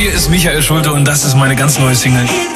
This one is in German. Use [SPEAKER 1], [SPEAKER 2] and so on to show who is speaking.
[SPEAKER 1] Hier ist Michael Schulte und das ist meine ganz neue Single.